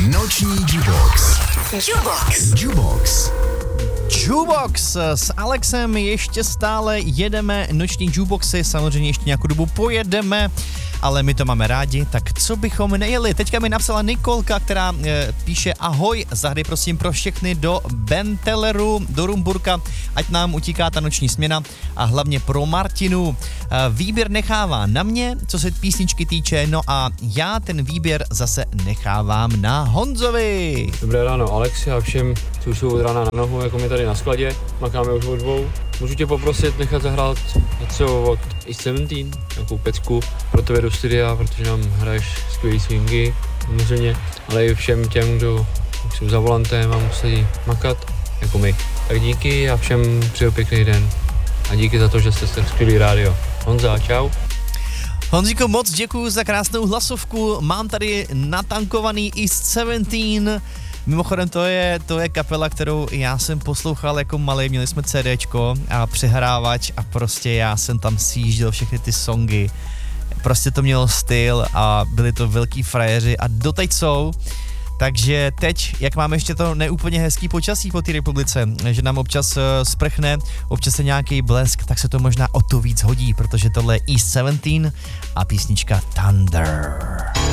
Noční Jukebox. Jukebox s Alexem ještě stále jedeme noční jukeboxy, samozřejmě ještě nějakou dobu pojedeme, ale my to máme rádi, tak co bychom nejeli? Teďka mi napsala Nikolka, která píše ahoj, zahraj prosím pro všechny do Bentelleru, do Rumburka, ať nám utíká ta noční směna a hlavně pro Martinu. Výběr nechává na mě, co se písničky týče, no a já ten výběr zase nechávám na Honzovi. Dobré ráno Alexi a všem, co už jsou od rána na nohu, jako my tady na skladě, makáme už od 2. Můžu tě poprosit nechat zahrát něco od East 17, nějakou pecku pro tebe do studia, protože nám hraješ skvělý swingy, samozřejmě, ale i všem těm, kdo jsou za volantem a musí makat, jako my. Tak díky a všem přeju pěkný den a díky za to, že jste skvělý rádio. Honza, čau. Honzíko, moc děkuju za krásnou hlasovku, mám tady natankovaný East 17. Mimochodem to je kapela, kterou já jsem poslouchal jako malý, měli jsme CDčko a přehrávač a prostě já jsem tam sjížděl všechny ty songy. Prostě to mělo styl a byli to velký frajeři a doteď jsou. Takže teď, jak máme ještě to neúplně hezký počasí po té republice, že nám občas sprchne, občas je nějaký blesk, tak se to možná o to víc hodí, protože tohle je East 17 a písnička Thunder.